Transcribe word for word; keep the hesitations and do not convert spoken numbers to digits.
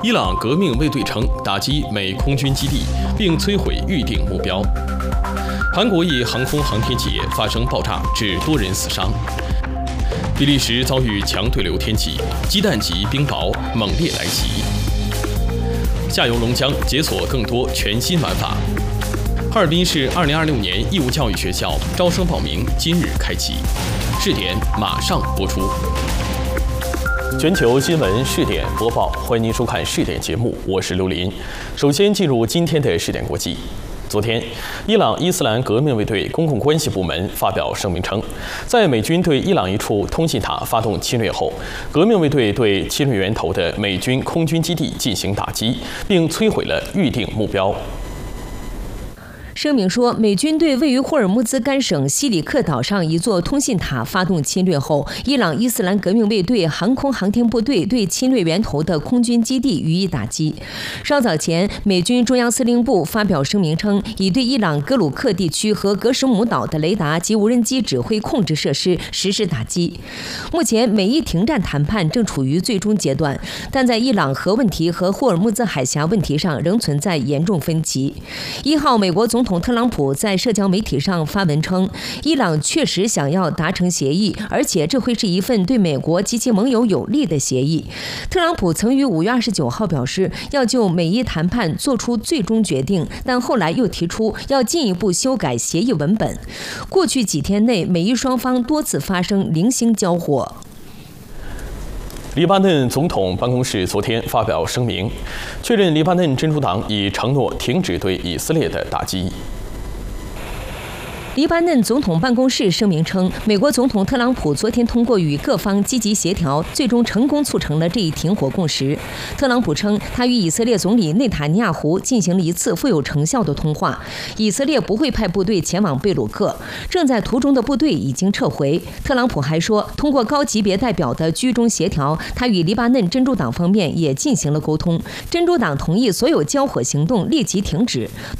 伊朗革命卫队称打击美空军基地，并摧毁预定目标。韩国一航空航天企业发生爆炸，致多人死伤。比利时遭遇强对流天气，鸡蛋级冰雹猛烈来袭。下游龙江解锁更多全新玩法。哈尔滨市二零二六年义务教育学校招生报名今日开启，试点马上播出。全球新闻试点播报，欢迎您收看试点节目，我是刘林。首先进入今天的试点国际。昨天，伊朗伊斯兰革命卫队公共关系部门发表声明称，在美军对伊朗一处通信塔发动侵略后，革命卫队对侵略源头的美军空军基地进行打击，并摧毁了预定目标。 声明说，美军对位于霍尔木兹干省西里克岛上一座通信塔发动侵略后，伊朗伊斯兰革命卫队航空航天部队对侵略源头的空军基地予以打击。稍早前，美军中央司令部发表声明称，已对伊朗格鲁克地区和格什姆岛的雷达及无人机指挥控制设施实施打击。目前，美伊停战谈判正处于最终阶段，但在伊朗核问题和霍尔木兹海峡问题上仍存在严重分歧。一号，美国总统特朗普在社交媒体上发文称，伊朗确实想要达成协议，而且这会是一份对美国及其盟友有利的协议。特朗普曾于五月二十九号表示要就美伊谈判做出最终决定，但后来又提出要进一步修改协议文本。过去几天内，美伊双方多次发生零星交火。 黎巴嫩总统办公室昨天发表声明，确认黎巴嫩真主党已承诺停止对以色列的打击。 黎巴嫩总统办公室声明称，美国总统特朗普昨天通过与各方积极协调，最终成功促成了这一停火共识。特朗普称，他与以色列总理内塔尼亚胡进行了一次富有成效的通话，以色列不会派部队前往贝鲁克，正在途中的部队已经撤回。特朗普还说，通过高级别代表的居中协调，他与黎巴嫩真主党方面也进行了沟通，真主党同意所有交火行动立即停止。